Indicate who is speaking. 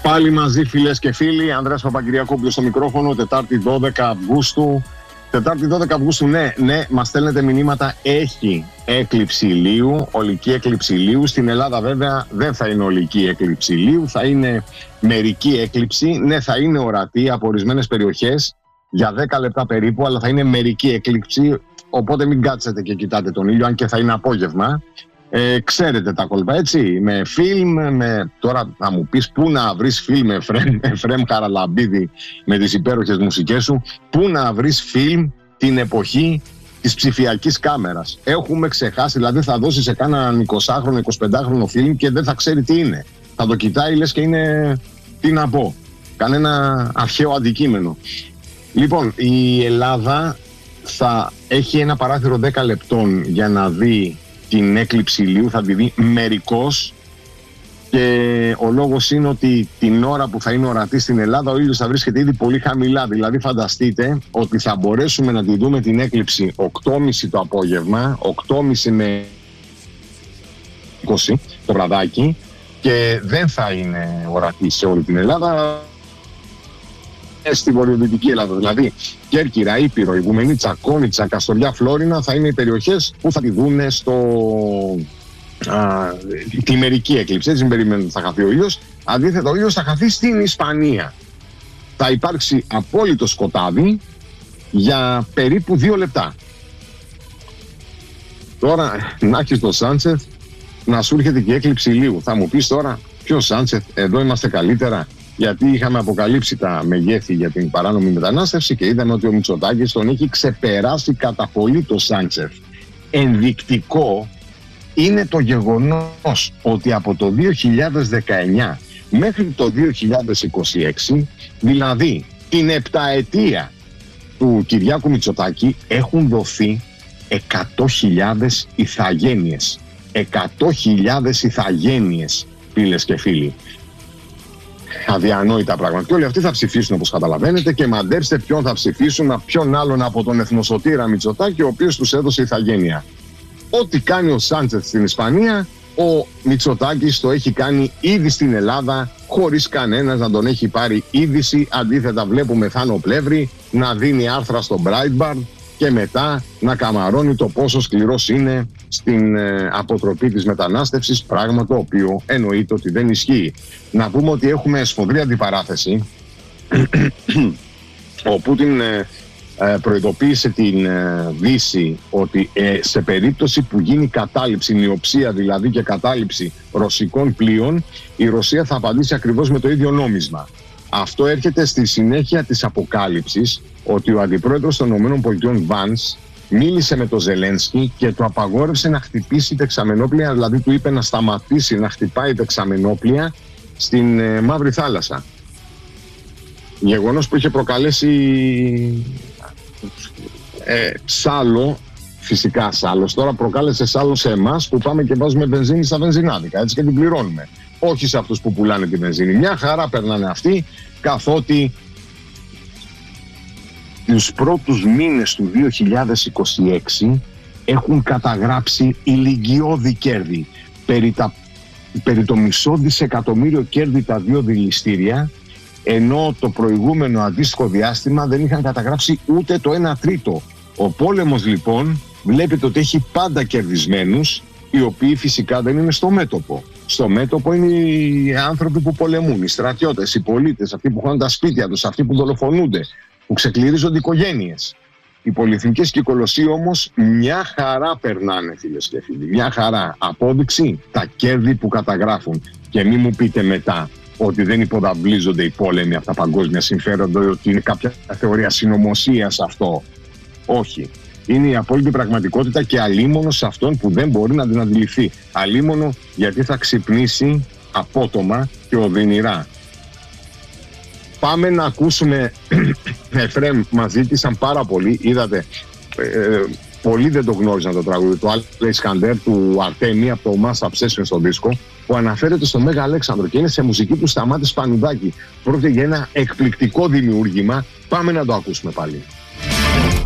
Speaker 1: Πάλι μαζί, φίλες και φίλοι, Ανδρέας Παπακυριακόπουλος στο μικρόφωνο, Τετάρτη 12 Αυγούστου. Τετάρτη 12 Αυγούστου, ναι, μας στέλνετε μηνύματα, έχει έκλειψη ηλίου, ολική έκλειψη ηλίου. Στην Ελλάδα βέβαια δεν θα είναι ολική έκλειψη ηλίου, θα είναι μερική έκλειψη. Ναι, θα είναι ορατή από ορισμένες περιοχές για 10 λεπτά περίπου, αλλά θα είναι μερική έκλειψη, οπότε μην κάτσετε και κοιτάτε τον ήλιο, αν και θα είναι απόγευμα. Ξέρετε τα κόλπα, έτσι, με φιλμ, τώρα θα μου πεις πού να βρεις φιλμ, Εφρέμ Χαραλαμπίδη, με τις υπέροχες μουσικές σου, πού να βρεις φιλμ την εποχή της ψηφιακής κάμερας. Έχουμε ξεχάσει, δηλαδή θα δώσει σε κάναν 20χρονο, 25χρονο φιλμ και δεν θα ξέρει τι είναι. Θα το κοιτάει, λες και είναι, τι να πω, κανένα αρχαίο αντικείμενο. Λοιπόν, η Ελλάδα θα έχει ένα παράθυρο 10 λεπτών για να δει την έκλειψη ηλίου, θα τη δει μερικώς, και ο λόγος είναι ότι την ώρα που θα είναι ορατή στην Ελλάδα ο ήλιος θα βρίσκεται ήδη πολύ χαμηλά. Δηλαδή φανταστείτε ότι θα μπορέσουμε να τη δούμε την έκλειψη 8.30 το απόγευμα, 8.30 με 20 το βραδάκι, και δεν θα είναι ορατή σε όλη την Ελλάδα. Στη βορειοδυτική Ελλάδα, δηλαδή Κέρκυρα, Ήπειρο, Ιγουμενίτσα, Κόνιτσα, Καστοριά, Φλόρινα, θα είναι οι περιοχές που θα τη δούνε τη μερική έκλειψη. Έτσι, μην περιμένετε ότι θα χαθεί ο ήλιος. Αντίθετα, ο ήλιος θα χαθεί στην Ισπανία. Θα υπάρξει απόλυτο σκοτάδι για περίπου 2 λεπτά. Τώρα, να έχεις το Σάντσεθ, να σου έρχεται και η έκλειψη ηλίου. Θα μου πεις τώρα, ποιο Σάντσεθ, εδώ είμαστε καλύτερα? Γιατί είχαμε αποκαλύψει τα μεγέθη για την παράνομη μετανάστευση και είδαμε ότι ο Μητσοτάκης τον έχει ξεπεράσει κατά πολύ το Σάντσεφ. Ενδεικτικό είναι το γεγονός ότι από το 2019 μέχρι το 2026, δηλαδή την επταετία του Κυριάκου Μητσοτάκη, έχουν δοθεί 100.000 ηθαγένειες. 100.000 ηθαγένειες, φίλες και φίλοι. Αδιανόητα πράγματα. Και όλοι αυτοί θα ψηφίσουν, όπως καταλαβαίνετε, και μαντέψτε ποιον θα ψηφίσουν, ποιον άλλον από τον εθνοσωτήρα Μητσοτάκη, ο οποίος τους έδωσε ηθαγένεια. Ό,τι κάνει ο Σάντσεθ στην Ισπανία, ο Μητσοτάκης το έχει κάνει ήδη στην Ελλάδα, χωρίς κανένας να τον έχει πάρει είδηση. Αντίθετα, βλέπουμε Θάνο Πλεύρη να δίνει άρθρα στο Breitbart και μετά να καμαρώνει το πόσο σκληρός είναι στην αποτροπή της μετανάστευσης, πράγμα το οποίο εννοείται ότι δεν ισχύει. Να πούμε ότι έχουμε σφοδρή αντιπαράθεση. Ο Πούτιν προειδοποίησε την Δύση ότι σε περίπτωση που γίνει κατάληψη, νιοψία δηλαδή και κατάληψη ρωσικών πλοίων, η Ρωσία θα απαντήσει ακριβώς με το ίδιο νόμισμα. Αυτό έρχεται στη συνέχεια της αποκάλυψης ότι ο αντιπρόεδρος των ΗΠΑ, Βάνς, μίλησε με τον Ζελένσκι και του απαγόρευσε να χτυπήσει δεξαμενόπλια, δηλαδή του είπε να σταματήσει να χτυπάει δεξαμενόπλια στην Μαύρη Θάλασσα. Γεγονός που είχε προκαλέσει σάλο, φυσικά σάλος. Τώρα προκάλεσε σάλο σε εμάς που πάμε και βάζουμε βενζίνη στα βενζινάδικα, έτσι, και την πληρώνουμε. Όχι σε αυτούς που πουλάνε τη βενζίνη. Μια χαρά περνάνε αυτοί, καθότι τους πρώτους μήνες του 2026 έχουν καταγράψει ηλικιώδη κέρδη. Περί το μισό δισεκατομμύριο κέρδη τα 2 δηληστήρια, ενώ το προηγούμενο αντίστοιχο διάστημα δεν είχαν καταγράψει ούτε το 1/3. Ο πόλεμος λοιπόν βλέπετε ότι έχει πάντα κερδισμένους, οι οποίοι φυσικά δεν είναι στο μέτωπο. Στο μέτωπο είναι οι άνθρωποι που πολεμούν, οι στρατιώτες, οι πολίτες, αυτοί που χάνουν τα σπίτια τους, αυτοί που δολοφονούνται, που ξεκληρίζονται οικογένειες. Οι πολυεθνικές και οι κολοσσοί όμως μια χαρά περνάνε, φίλες και φίλοι. Μια χαρά. Απόδειξη, τα κέρδη που καταγράφουν. Και μη μου πείτε μετά ότι δεν υποδαβλίζονται οι πόλεμοι από τα παγκόσμια συμφέροντα, ότι είναι κάποια θεωρία συνωμοσίας αυτό. Όχι. Είναι η απόλυτη πραγματικότητα και αλίμονο σε αυτόν που δεν μπορεί να την αντιληφθεί. Αλίμονο γιατί θα ξυπνήσει απότομα και οδυνηρά. Πάμε να ακούσουμε. Εφρέμ, μας ζήτησαν πάρα πολύ. Είδατε, πολλοί δεν το γνώριζαν το τραγούδι του Άλεξ Ισκαντέρ, του Αρτέμι, από το Mass Obsession στο δίσκο, που αναφέρεται στο Μέγα Αλέξανδρο και είναι σε μουσική του Σταμάτη Σπανουδάκη. Πρόκειται για ένα εκπληκτικό δημιούργημα. Πάμε να το ακούσουμε πάλι.